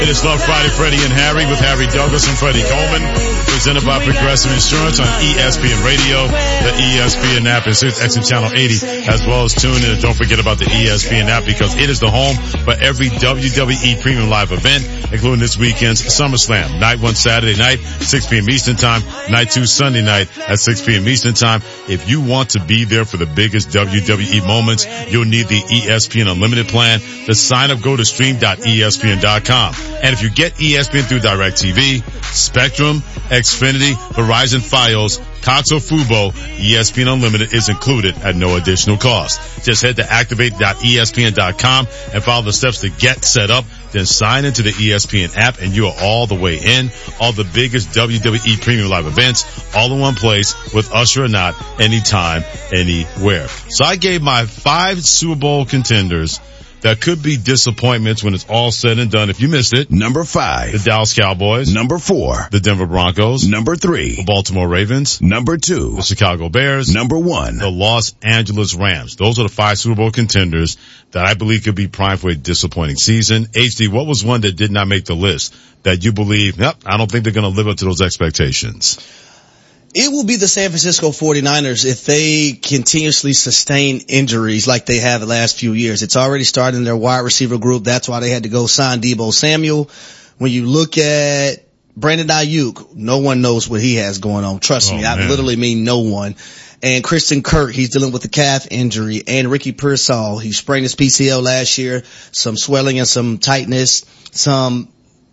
It is Love Friday, Freddie and Harry with Harry Douglas and Freddie Coleman, presented by Progressive Insurance on ESPN Radio, the ESPN app, and XM Channel 80, as well as tune in. And don't forget about the ESPN app because it is the home for every WWE Premium Live event, including this weekend's SummerSlam. Night 1 Saturday night, 6 p.m. Eastern Time. Night 2 Sunday night at 6 p.m. Eastern Time. If you want to be there for the biggest WWE moments, you'll need the ESPN Unlimited plan. To sign up, go to stream.espn.com. And if you get ESPN through DirecTV, Spectrum, Xfinity, Verizon Fios, Cox or Fubo, ESPN Unlimited is included at no additional cost. Just head to activate.espn.com and follow the steps to get set up. Then sign into the ESPN app and you are all the way in. All the biggest WWE Premium Live events all in one place with Usher or not, anytime, anywhere. So I gave my 5 Super Bowl contenders that could be disappointments when it's all said and done. If you missed it. Number 5. The Dallas Cowboys. Number 4. The Denver Broncos. Number 3. The Baltimore Ravens. Number 2. The Chicago Bears. Number 1. The Los Angeles Rams. Those are the 5 Super Bowl contenders that I believe could be primed for a disappointing season. HD, what was one that did not make the list that you believe, I don't think they're going to live up to those expectations? It will be the San Francisco 49ers if they continuously sustain injuries like they have the last few years. It's already started in their wide receiver group. That's why they had to go sign Deebo Samuel. When you look at Brandon Ayuk, no one knows what he has going on. Trust me, I literally mean no one. And Christian Kirk, he's dealing with a calf injury. And Ricky Pearsall, he sprained his PCL last year. Some swelling and some tightness, some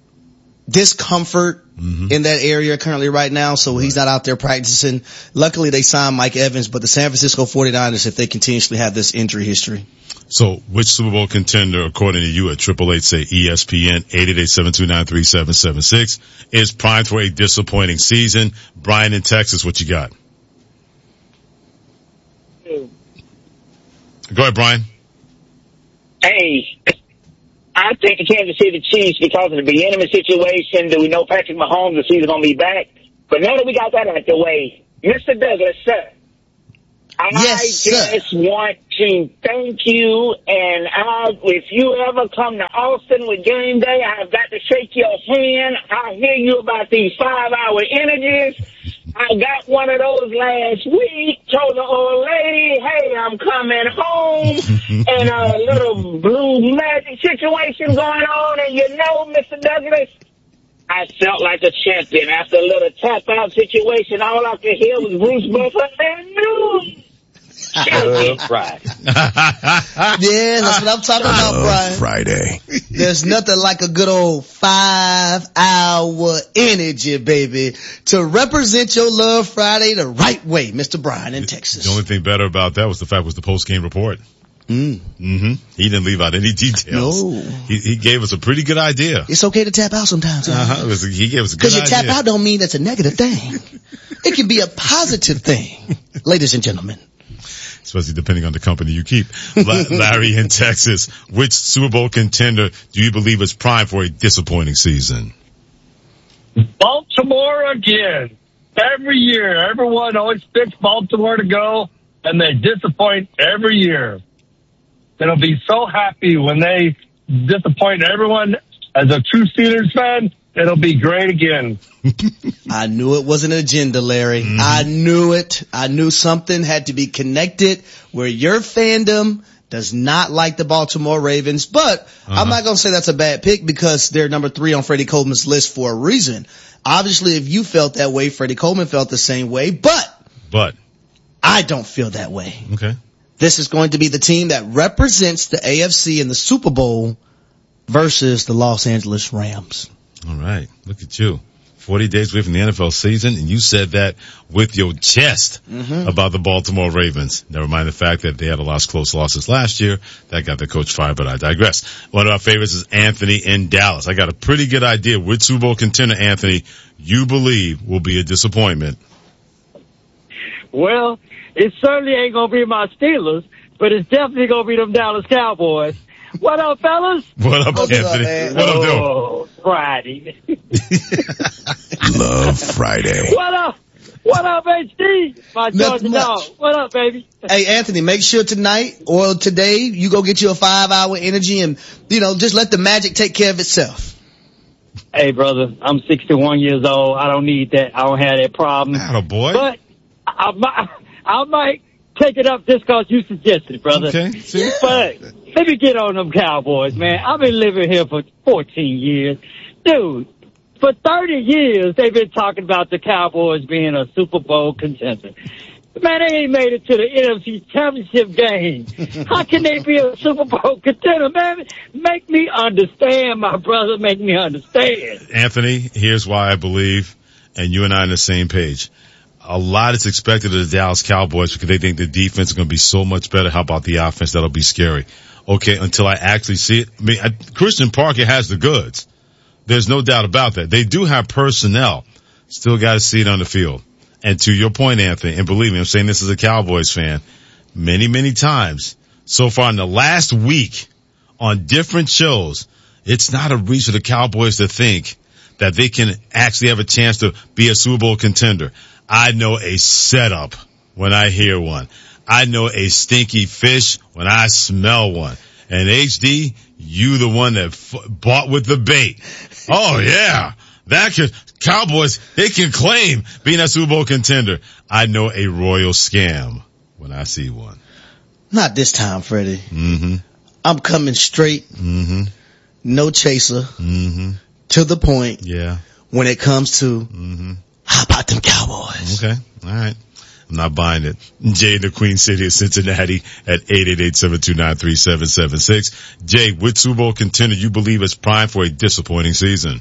discomfort in that area currently right now, so he's not out there practicing. Luckily, they signed Mike Evans, but the San Francisco 49ers, if they continuously have this injury history. So which Super Bowl contender, according to you at 888 say ESPN, 888-729-3776, is primed for a disappointing season? Brian in Texas, what you got? Go ahead, Brian. Hey, I think the Kansas City Chiefs, because of the beginning of the situation, do we know Patrick Mahomes is either going to be back? But now that we got that out the way, Mr. Douglas, sir, I just want to thank you, and if you ever come to Austin with game day, I've got to shake your hand. I hear you about these 5-hour energies. I got one of those last week, told the old lady, hey, I'm coming home, and a little blue magic situation going on, and you know, Mr. Douglas, I felt like a champion. After a little tap-out situation, all I could hear was Bruce Buffer and news. Friday. Yeah, that's what I'm talking about, Brian. Friday. There's nothing like a good old 5-hour energy, baby, to represent your Love Friday the right way, Mr. Brian in Texas. The only thing better about that was the post-game report. He didn't leave out any details. No. He gave us a pretty good idea. It's okay to tap out sometimes. He gave us a good idea. Because you tap out don't mean that's a negative thing. It can be a positive thing, ladies and gentlemen. Especially depending on the company you keep. Larry in Texas, which Super Bowl contender do you believe is primed for a disappointing season? Baltimore again. Every year, everyone always picks Baltimore to go, and they disappoint every year. It'll be so happy when they disappoint everyone. As a true Steelers fan, it'll be great again. I knew it was an agenda, Larry. I knew it. I knew something had to be connected where your fandom does not like the Baltimore Ravens. But I'm not going to say that's a bad pick because they're number 3 on Freddie Coleman's list for a reason. Obviously, if you felt that way, Freddie Coleman felt the same way. But I don't feel that way. Okay. This is going to be the team that represents the AFC in the Super Bowl versus the Los Angeles Rams. All right. Look at you. 40 days away from the NFL season, and you said that with your chest about the Baltimore Ravens. Never mind the fact that they had a lot of close losses last year. That got their coach fired, but I digress. One of our favorites is Anthony in Dallas. I got a pretty good idea which Super Bowl contender, Anthony, you believe will be a disappointment. Well, it certainly ain't going to be my Steelers, but it's definitely going to be them Dallas Cowboys. What up, fellas? What up, Anthony? What up, Joe? Friday. Love Friday. What up? What up, HD? My Georgia dog. What up, baby? Hey, Anthony, make sure tonight or today you go get you a 5-hour energy and, just let the magic take care of itself. Hey, brother, I'm 61 years old. I don't need that. I don't have that problem. Attaboy. But I might take it up just because you suggested it, brother. Okay. See? But let me get on them Cowboys, man. I've been living here for 14 years. Dude, for 30 years, they've been talking about the Cowboys being a Super Bowl contender. Man, they ain't made it to the NFC Championship game. How can they be a Super Bowl contender, man? Make me understand, my brother. Make me understand. Anthony, here's why I believe, and you and I are on the same page. A lot is expected of the Dallas Cowboys because they think the defense is going to be so much better. How about the offense? That'll be scary. Okay, until I actually see it. I mean, Christian Parker has the goods. There's no doubt about that. They do have personnel. Still got to see it on the field. And to your point, Anthony, and believe me, I'm saying this as a Cowboys fan, many, many times so far in the last week on different shows, it's not a reach for the Cowboys to think that they can actually have a chance to be a Super Bowl contender. I know a setup when I hear one. I know a stinky fish when I smell one. And HD, you the one that bought with the bait. Oh yeah. That could, Cowboys, they can claim being a Super Bowl contender. I know a royal scam when I see one. Not this time, Freddie. Mm-hmm. I'm coming straight. Mm-hmm. No chaser. Mm-hmm. To the point. Yeah. When it comes to, how about them Cowboys? Okay. All right. I'm not buying it. Jay in the Queen City of Cincinnati at 888-729-3776. Jay, which Super Bowl contender you believe is primed for a disappointing season?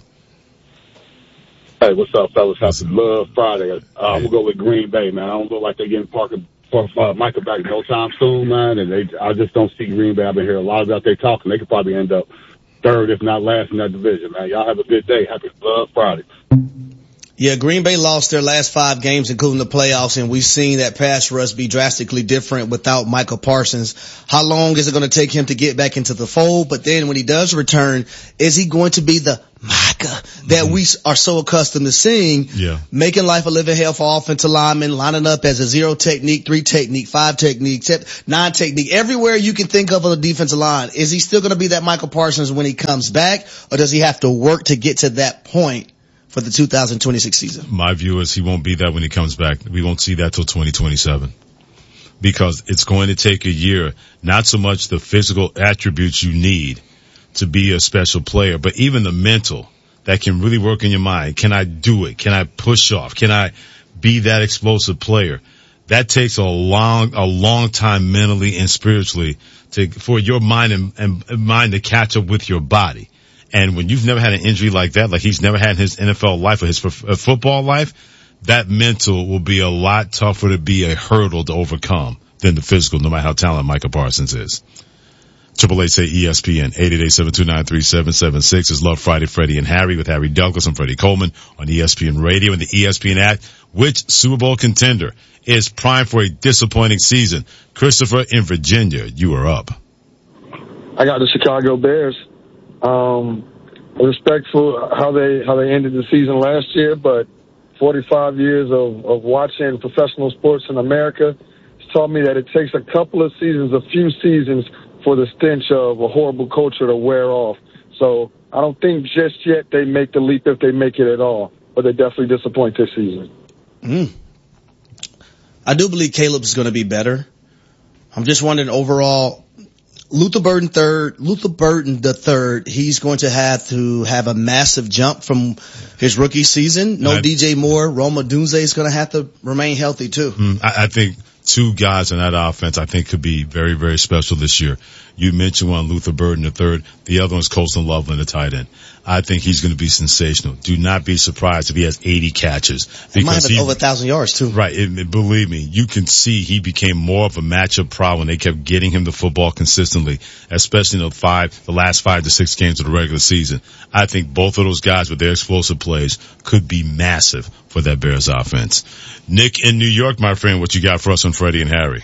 Hey, what's up, fellas? Happy Love Friday. I'm gonna go with Green Bay, man. I don't look like they're getting Michael back no time soon, man. And I just don't see Green Bay. I've been hearing a lot about they talking. They could probably end up third, if not last, in that division, man. Y'all have a good day. Happy Love Friday. Yeah, Green Bay lost their last 5 games, including the playoffs, and we've seen that pass rush be drastically different without Michael Parsons. How long is it going to take him to get back into the fold? But then when he does return, is he going to be the Micah that we are so accustomed to seeing? Yeah. Making life a living hell for offensive linemen, lining up as a 0 technique, 3 technique, 5 technique, 9 technique, everywhere you can think of on the defensive line. Is he still going to be that Michael Parsons when he comes back, or does he have to work to get to that point for the 2026 season? My view is he won't be that when he comes back. We won't see that till 2027. Because it's going to take a year, not so much the physical attributes you need to be a special player, but even the mental that can really work in your mind. Can I do it? Can I push off? Can I be that explosive player? That takes a long time mentally and spiritually for your mind and mind to catch up with your body. And when you've never had an injury like that, like he's never had in his NFL life or his football life, that mental will be a lot tougher to be a hurdle to overcome than the physical, no matter how talented Micah Parsons is. 888 say ESPN, 888-729-3776 is Love Friday, Freddie and Harry with Harry Douglas and Freddie Coleman on ESPN Radio and the ESPN app. Which Super Bowl contender is primed for a disappointing season? Christopher in Virginia, you are up. I got the Chicago Bears. Respectful how they ended the season last year, but 45 years of watching professional sports in America has taught me that it takes a couple of seasons, a few seasons, for the stench of a horrible culture to wear off. So I don't think just yet they make the leap, if they make it at all, but they definitely disappoint this season. I do believe Caleb is going to be better. I'm just wondering overall, Luther Burden the third, he's going to have a massive jump from his rookie season. No DJ Moore. Roma Dunze is going to have to remain healthy too. I think 2 guys in that offense I think could be very, very special this year. You mentioned one, Luther Burden the third. The other one's Colston Loveland, the tight end. I think he's going to be sensational. Do not be surprised if he has 80 catches. He might have over 1,000 yards too. Right. Believe me, you can see he became more of a matchup problem when they kept getting him the football consistently, especially in the last 5 to 6 games of the regular season. I think both of those guys with their explosive plays could be massive for that Bears offense. Nick in New York, my friend, what you got for us on Freddie and Harry?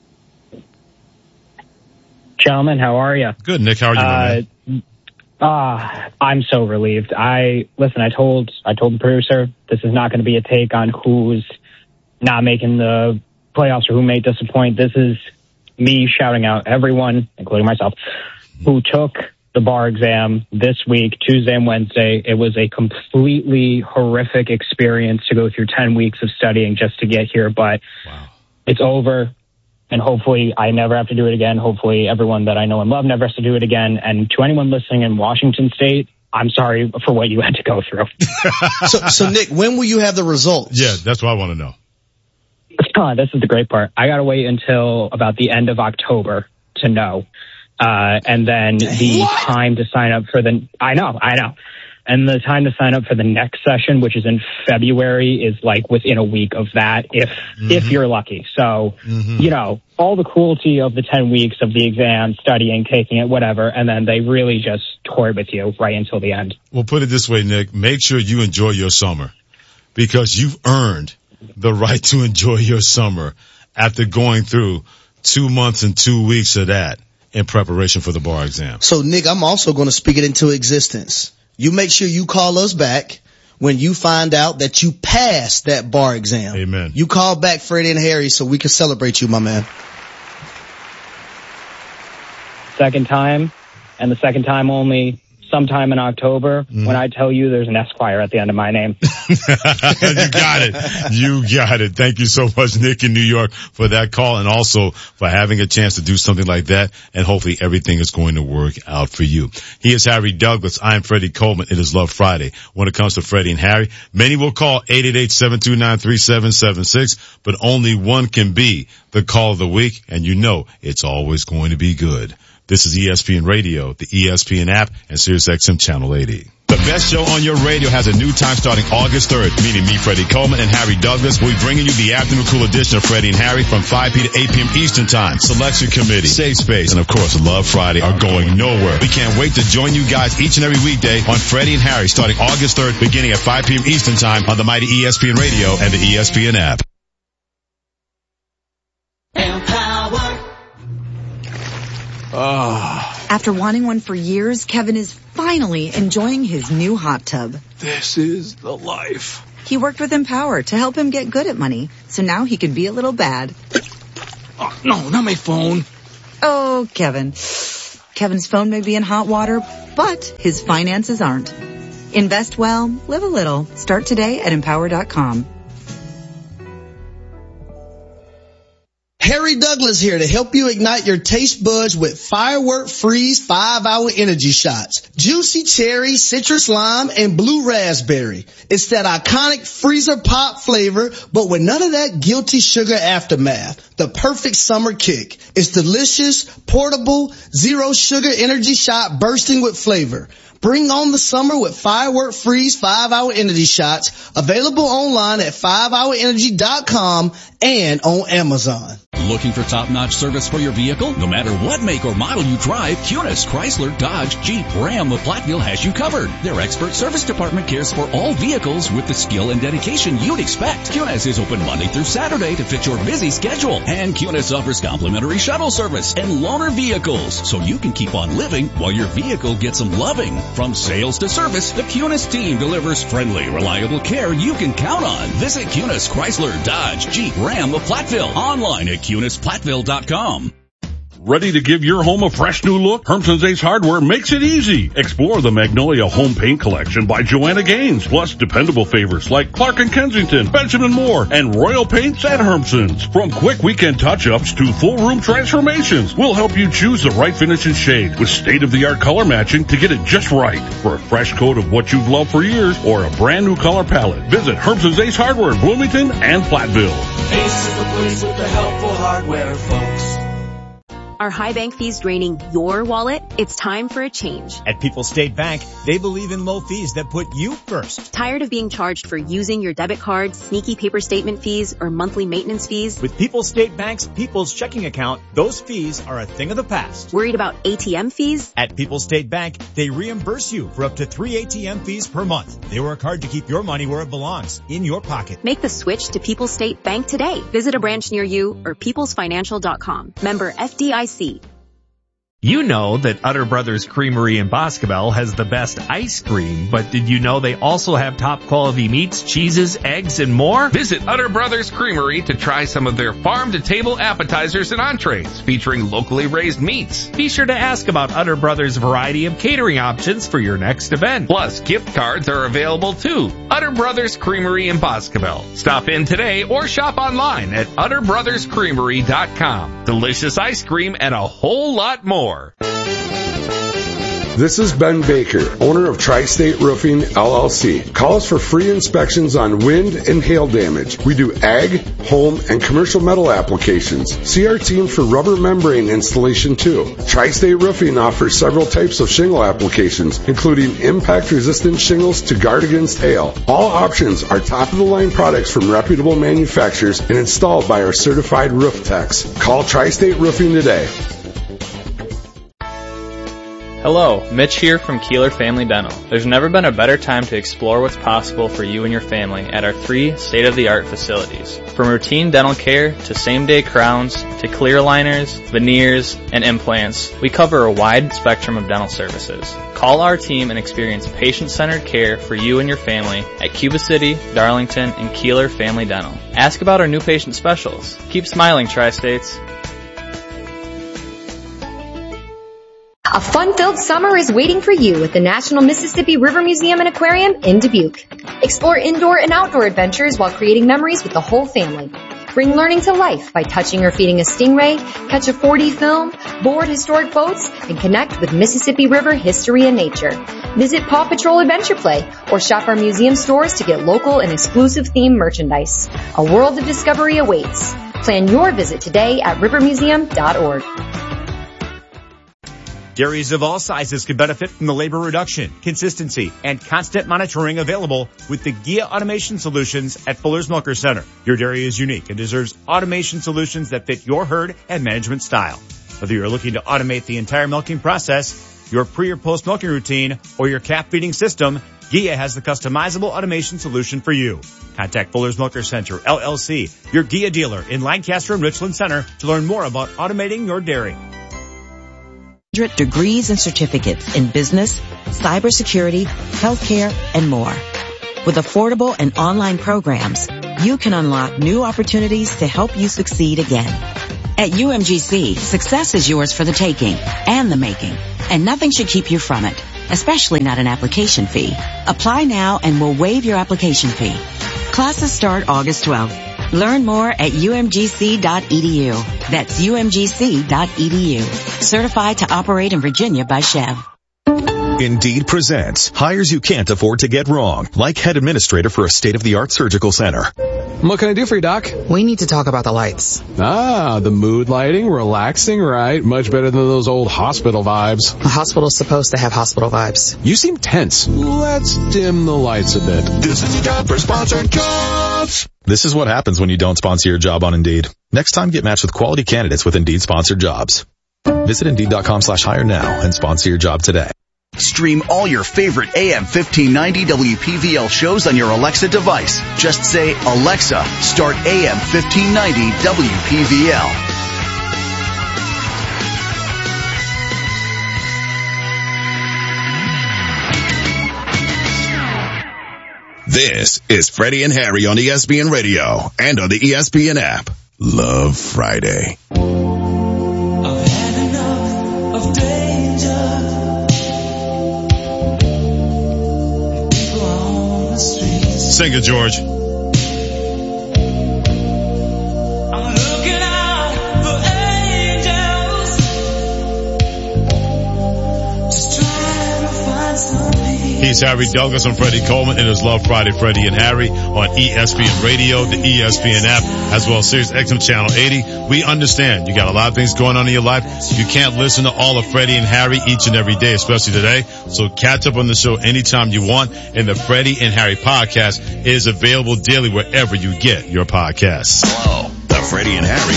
Gentlemen, how are you? Good, Nick. How are you, my man? I'm so relieved. I told the producer this is not going to be a take on who's not making the playoffs or who may disappoint. This is me shouting out everyone, including myself, who took the the bar exam this week, Tuesday and Wednesday. It was a completely horrific experience to go through 10 weeks of studying just to get here, but It's over. And hopefully I never have to do it again. Hopefully everyone that I know and love never has to do it again. And to anyone listening in Washington State, I'm sorry for what you had to go through. So Nick, when will you have the results? Yeah, that's what I want to know. This is the great part. I got to wait until about the end of October to know. And then the time to sign up for I know. And the time to sign up for the next session, which is in February, is like within a week of that, if you're lucky. So, you know, all the cruelty of the 10 weeks of the exam, studying, taking it, whatever, and then they really just toy with you right until the end. Well, put it this way, Nick, make sure you enjoy your summer because you've earned the right to enjoy your summer after going through 2 months and 2 weeks of that in preparation for the bar exam. So Nick, I'm also going to speak it into existence. You make sure you call us back when you find out that you passed that bar exam. Amen. You call back Freddie and Harry so we can celebrate you, my man. Second time, and the second time only sometime in October, when I tell you there's an Esquire at the end of my name. You got it. You got it. Thank you so much, Nick in New York, for that call and also for having a chance to do something like that. And hopefully everything is going to work out for you. He is Harry Douglas. I'm Freddie Coleman. It is Love Friday. When it comes to Freddie and Harry, many will call 888-729-3776, but only one can be the call of the week. And you know it's always going to be good. This is ESPN Radio, the ESPN app, and SiriusXM Channel 80. The best show on your radio has a new time starting August 3rd, meaning me, Freddie Coleman, and Harry Douglas. We'll be bringing you the afternoon cool edition of Freddie and Harry from 5 p. to 8 p.m. Eastern Time. Selection Committee, Safe Space, and of course, Love Friday are going nowhere. We can't wait to join you guys each and every weekday on Freddie and Harry starting August 3rd, beginning at 5 p.m. Eastern Time on the mighty ESPN Radio and the ESPN app. After wanting one for years, Kevin is finally enjoying his new hot tub. This is the life. He worked with Empower to help him get good at money, so now he can be a little bad. Oh, no, not my phone. Oh, Kevin. Kevin's phone may be in hot water, but his finances aren't. Invest well, live a little. Start today at Empower.com. Harry Douglas here to help you ignite your taste buds with Firework Freeze 5-hour energy shots. Juicy cherry, citrus lime, and blue raspberry. It's that iconic freezer pop flavor, but with none of that guilty sugar aftermath. The perfect summer kick. It's delicious, portable, zero sugar energy shot bursting with flavor. Bring on the summer with Firework Freeze 5-hour energy shots. Available online at 5hourenergy.com and on Amazon. Looking for top-notch service for your vehicle? No matter what make or model you drive, Kunis, Chrysler, Dodge, Jeep, Ram of Platteville has you covered. Their expert service department cares for all vehicles with the skill and dedication you'd expect. Kunis is open Monday through Saturday to fit your busy schedule. And Kunis offers complimentary shuttle service and loaner vehicles, so you can keep on living while your vehicle gets some loving. From sales to service, the Kunis team delivers friendly, reliable care you can count on. Visit Kunis, Chrysler, Dodge, Jeep, Ram of Platteville. Online at KunisPlatteville.com. Ready to give your home a fresh new look? Hermson's Ace Hardware makes it easy. Explore the Magnolia Home Paint Collection by Joanna Gaines, plus dependable favorites like Clark & Kensington, Benjamin Moore, and Royal Paints at Hermson's. From quick weekend touch-ups to full room transformations, we'll help you choose the right finish and shade with state-of-the-art color matching to get it just right. For a fresh coat of what you've loved for years or a brand new color palette, visit Hermson's Ace Hardware in Bloomington and Platteville. Ace is the place with the helpful hardware, folks. Are high bank fees draining your wallet? It's time for a change. At People's State Bank, they believe in low fees that put you first. Tired of being charged for using your debit card, sneaky paper statement fees, or monthly maintenance fees? With People's State Bank's People's Checking Account, those fees are a thing of the past. Worried about ATM fees? At People's State Bank, they reimburse you for up to 3 ATM fees per month. They work hard to keep your money where it belongs, in your pocket. Make the switch to People's State Bank today. Visit a branch near you or peoplesfinancial.com. Member FDIC. You know that Utter Brothers Creamery in Boscobel has the best ice cream, but did you know they also have top quality meats, cheeses, eggs, and more? Visit Utter Brothers Creamery to try some of their farm-to-table appetizers and entrees featuring locally raised meats. Be sure to ask about Utter Brothers' variety of catering options for your next event. Plus, gift cards are available too. Utter Brothers Creamery in Boscobel. Stop in today or shop online at utterbrotherscreamery.com. Delicious ice cream and a whole lot more. This is Ben Baker, owner of Tri-State Roofing, LLC. Call us for free inspections on wind and hail damage. We do ag, home, and commercial metal applications. See our team for rubber membrane installation too. Tri-State Roofing offers several types of shingle applications, including impact-resistant shingles to guard against hail. All options are top-of-the-line products from reputable manufacturers and installed by our certified roof techs. Call Tri-State Roofing today. Hello, Mitch here from Keeler Family Dental. There's never been a better time to explore what's possible for you and your family at our 3 state-of-the-art facilities. From routine dental care to same-day crowns to clear aligners, veneers, and implants, we cover a wide spectrum of dental services. Call our team and experience patient-centered care for you and your family at Cuba City, Darlington, and Keeler Family Dental. Ask about our new patient specials. Keep smiling, Tri-States. A fun-filled summer is waiting for you at the National Mississippi River Museum and Aquarium in Dubuque. Explore indoor and outdoor adventures while creating memories with the whole family. Bring learning to life by touching or feeding a stingray, catch a 4D film, board historic boats, and connect with Mississippi River history and nature. Visit Paw Patrol Adventure Play or shop our museum stores to get local and exclusive themed merchandise. A world of discovery awaits. Plan your visit today at rivermuseum.org. Dairies of all sizes can benefit from the labor reduction, consistency, and constant monitoring available with the GIA Automation Solutions at Fuller's Milker Center. Your dairy is unique and deserves automation solutions that fit your herd and management style. Whether you're looking to automate the entire milking process, your pre or post milking routine, or your calf feeding system, GIA has the customizable automation solution for you. Contact Fuller's Milker Center, LLC, your GIA dealer in Lancaster and Richland Center to learn more about automating your dairy. Degrees and certificates in business, cybersecurity, healthcare, and more. With affordable and online programs, you can unlock new opportunities to help you succeed again. At UMGC, success is yours for the taking and the making, and nothing should keep you from it, especially not an application fee. Apply now and we'll waive your application fee. Classes start August 12th. Learn more at umgc.edu. That's umgc.edu. Certified to operate in Virginia by Chev. Indeed presents hires you can't afford to get wrong, like head administrator for a state-of-the-art surgical center. What can I do for you, Doc? We need to talk about the lights. Ah, the mood lighting, relaxing, right? Much better than those old hospital vibes. A hospital's supposed to have hospital vibes. You seem tense. Let's dim the lights a bit. This is your job for sponsored jobs. This is what happens when you don't sponsor your job on Indeed. Next time, get matched with quality candidates with Indeed sponsored jobs. Visit Indeed.com/hire now and sponsor your job today. Stream all your favorite AM 1590 WPVL shows on your Alexa device. Just say, Alexa, start AM 1590 WPVL. This is Freddie and Harry on ESPN Radio and on the ESPN app. Love Friday. Sing it, George. He's Harry Douglas and Freddie Coleman. It is Love Friday, Freddie and Harry on ESPN Radio, the ESPN app, as well as Sirius XM Channel 80. We understand you got a lot of things going on in your life. You can't listen to all of Freddie and Harry each and every day, especially today. So catch up on the show anytime you want. And the Freddie and Harry podcast is available daily wherever you get your podcasts. Hello, the Freddie and Harry.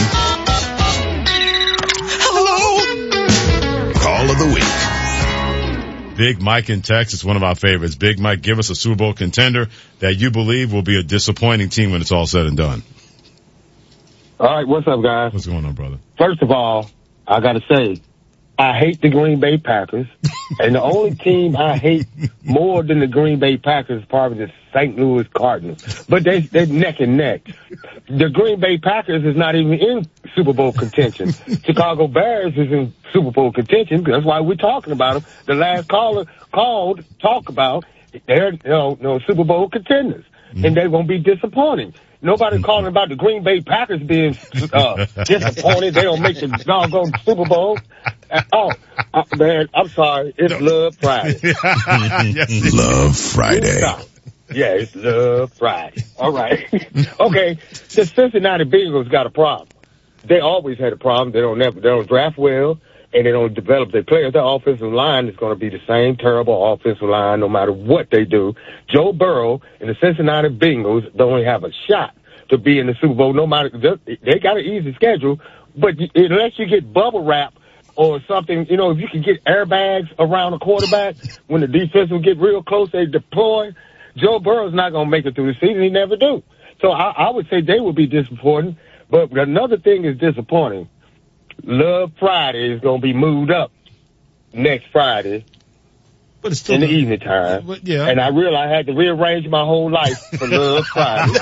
Hello. Call of the week. Big Mike in Texas, one of our favorites. Big Mike, give us a Super Bowl contender that you believe will be a disappointing team when it's all said and done. All right, what's up, guys? What's going on, brother? First of all, I got to say, I hate the Green Bay Packers. And the only team I hate more than the Green Bay Packers is probably the St. Louis Cardinals. But they're neck and neck. The Green Bay Packers is not even in Super Bowl contention. Chicago Bears is in Super Bowl contention. That's why we're talking about them. The last caller called to talk about they're Super Bowl contenders. And they're going to be disappointing. Nobody's calling about the Green Bay Packers being disappointed. They don't make the doggone Super Bowl. Man, I'm sorry. It's Love Friday. Love Friday. Yeah, it's Love Friday. All right. Okay. The Cincinnati Bengals got a problem. They always had a problem. They don't draft well, and they don't develop their players. Their offensive line is going to be the same terrible offensive line no matter what they do. Joe Burrow and the Cincinnati Bengals don't have a shot to be in the Super Bowl. No matter, they got an easy schedule, but unless you get bubble wrap or something, if you can get airbags around a quarterback when the defense will get real close, they deploy. Joe Burrow's not going to make it through the season. He never do. So I would say they will be disappointing. But another thing is disappointing. Love Friday is going to be moved up next Friday in the evening time. Yeah. And I realized I had to rearrange my whole life for Love Friday.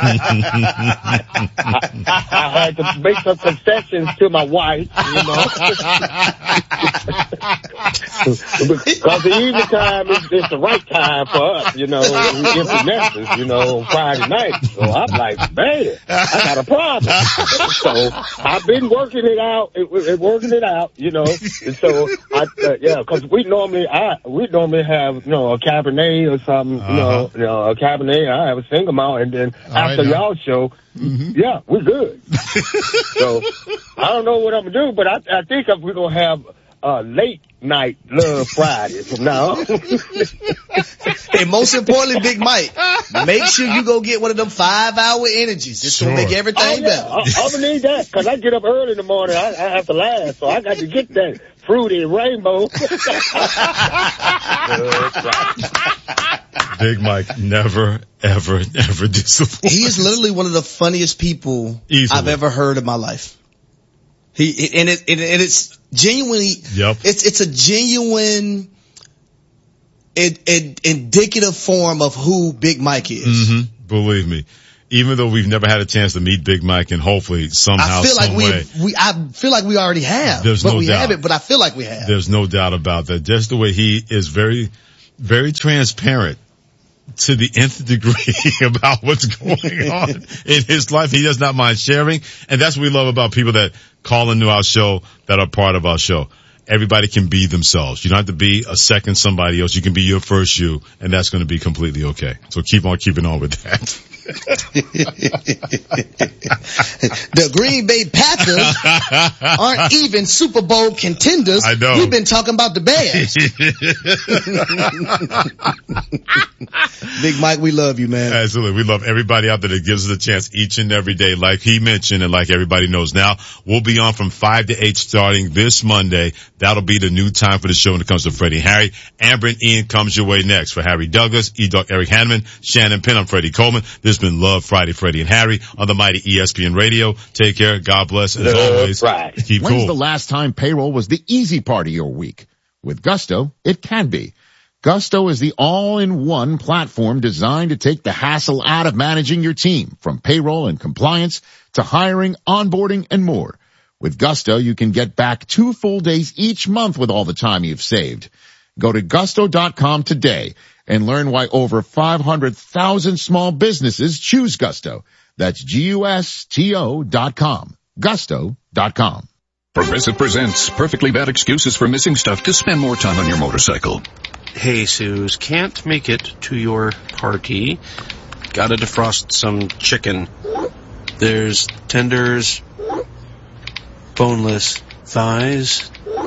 I had to make some concessions to my wife, because the evening time is the right time for us, empty nesters, on Friday night. So I'm like, man, I got a problem. So I've been working it out, and so because we normally have, a Cabernet or something, a Cabernet. I have a single malt, and then after y'all show, yeah, we're good. So I don't know what I'm gonna do, but I think we're gonna have late night Love Friday from now on. And most importantly, Big Mike, make sure you go get one of them 5-hour energies. It's gonna make everything better. I'm gonna need that because I get up early in the morning. I have to laugh, so I got to get that fruity rainbow. Big Mike never, ever, ever disappoints. He is literally one of the funniest people I've ever heard in my life. It's genuinely, it's a genuine, indicative form of who Big Mike is. Mm-hmm. Believe me. Even though we've never had a chance to meet Big Mike, and hopefully somehow, some way. I feel like we already have. There's no doubt. We haven't, but I feel like we have. There's no doubt about that. Just the way he is very, very transparent to the nth degree about what's going on in his life. He does not mind sharing. And that's what we love about people that call into our show, that are part of our show. Everybody can be themselves. You don't have to be a second somebody else. You can be your first you, and that's going to be completely okay. So keep on keeping on with that. The Green Bay Packers aren't even Super Bowl contenders. I know. We've been talking about the Bears. Big Mike, we love you, man. Absolutely. We love everybody out there that gives us a chance each and every day, like he mentioned and like everybody knows now. We'll be on from 5 to 8 starting this Monday. That'll be the new time for the show when it comes to Freddie and Harry. Amber and Ian comes your way next. For Harry Douglas, E-Dog Eric Hanneman, Shannon Penn, I'm Freddie Coleman. This has been Love Friday, Freddie and Harry on the mighty ESPN Radio. Take care. God bless. As always, keep cool. When's the last time payroll was the easy part of your week? With Gusto, it can be. Gusto is the all-in-one platform designed to take the hassle out of managing your team, from payroll and compliance to hiring, onboarding, and more. With Gusto, you can get back 2 full days each month with all the time you've saved. Go to gusto.com today and learn why over 500,000 small businesses choose Gusto. That's GUSTO.com. Gusto.com. Progressive presents Perfectly Bad Excuses for Missing Stuff to Spend More Time on Your Motorcycle. Hey, Suze, can't make it to your party. Gotta defrost some chicken. There's tenders, boneless thighs.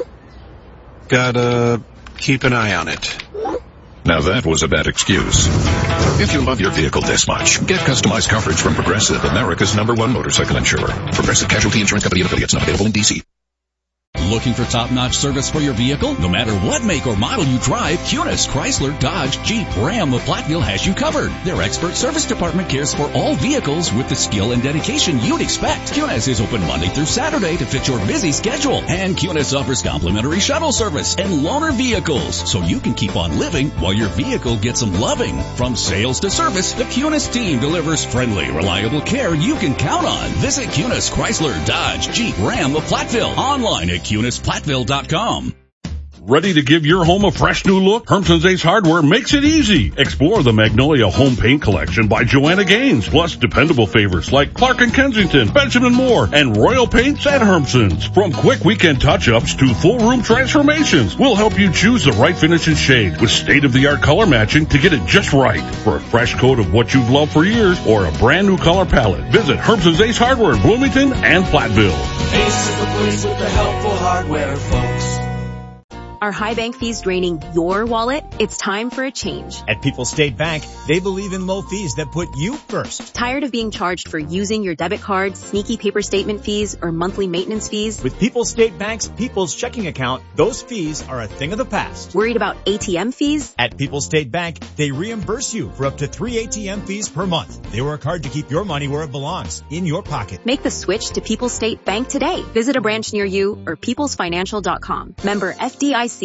Gotta keep an eye on it. Now that was a bad excuse. If you love your vehicle this much, get customized coverage from Progressive, America's #1 motorcycle insurer. Progressive Casualty Insurance Company and affiliates, not available in D.C. Looking for top-notch service for your vehicle? No matter what make or model you drive, Cunis, Chrysler, Dodge, Jeep, Ram of Platteville has you covered. Their expert service department cares for all vehicles with the skill and dedication you'd expect. Cunis is open Monday through Saturday to fit your busy schedule. And Cunis offers complimentary shuttle service and loaner vehicles, so you can keep on living while your vehicle gets some loving. From sales to service, the Cunis team delivers friendly, reliable care you can count on. Visit Cunis, Chrysler, Dodge, Jeep, Ram of Platteville. Online at CunisPlatteville.com. Ready to give your home a fresh new look? Hermson's Ace Hardware makes it easy. Explore the Magnolia Home Paint Collection by Joanna Gaines, plus dependable favorites like Clark & Kensington, Benjamin Moore, and Royal Paints at Hermson's. From quick weekend touch-ups to full room transformations, we'll help you choose the right finish and shade with state-of-the-art color matching to get it just right. For a fresh coat of what you've loved for years or a brand new color palette, visit Hermson's Ace Hardware in Bloomington and Platteville. Ace is the place with the helpful hardware, folks. Are high bank fees draining your wallet? It's time for a change. At People's State Bank, they believe in low fees that put you first. Tired of being charged for using your debit card, sneaky paper statement fees, or monthly maintenance fees? With People's State Bank's People's Checking Account, those fees are a thing of the past. Worried about ATM fees? At People's State Bank, they reimburse you for up to 3 ATM fees per month. They work hard to keep your money where it belongs, in your pocket. Make the switch to People's State Bank today. Visit a branch near you or peoplesfinancial.com. Member FDIC.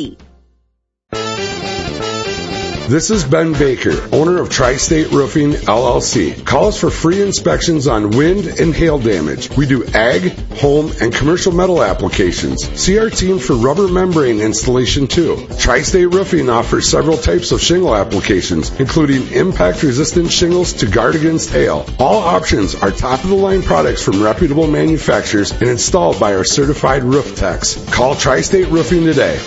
This is Ben Baker, owner of Tri-State Roofing, LLC. Call us for free inspections on wind and hail damage. We do ag, home, and commercial metal applications. See our team for rubber membrane installation too. Tri-State Roofing offers several types of shingle applications, including impact-resistant shingles to guard against hail. All options are top-of-the-line products from reputable manufacturers and installed by our certified roof techs. Call Tri-State Roofing today.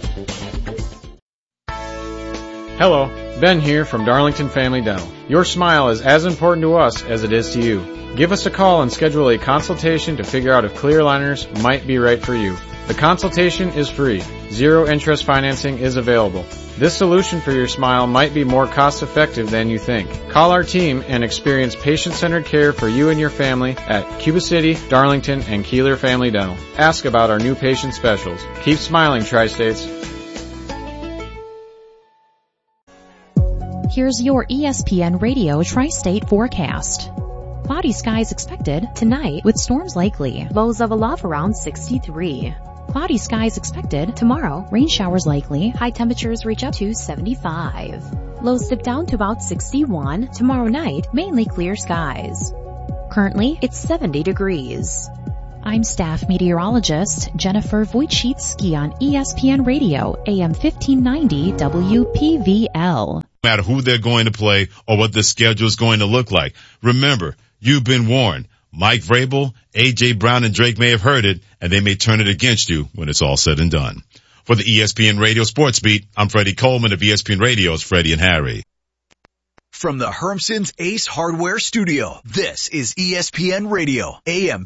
Hello, Ben here from Darlington Family Dental. Your smile is as important to us as it is to you. Give us a call and schedule a consultation to figure out if clear aligners might be right for you. The consultation is free. Zero interest financing is available. This solution for your smile might be more cost effective than you think. Call our team and experience patient-centered care for you and your family at Cuba City, Darlington, and Keeler Family Dental. Ask about our new patient specials. Keep smiling, Tri-States. Here's your ESPN Radio Tri-State forecast. Cloudy skies expected tonight with storms likely. Lows of a low around 63. Cloudy skies expected tomorrow. Rain showers likely. High temperatures reach up to 75. Lows dip down to about 61. Tomorrow night, mainly clear skies. Currently, it's 70 degrees. I'm staff meteorologist Jennifer Wojcicki on ESPN Radio, AM 1590 WPVL. No matter who they're going to play or what the schedule is going to look like. Remember, you've been warned. Mike Vrabel, A.J. Brown, and Drake may have heard it, and they may turn it against you when it's all said and done. For the ESPN Radio Sports Beat, I'm Freddie Coleman of ESPN Radio's Freddie and Harry. From the Hermson's Ace Hardware Studio, this is ESPN Radio, AM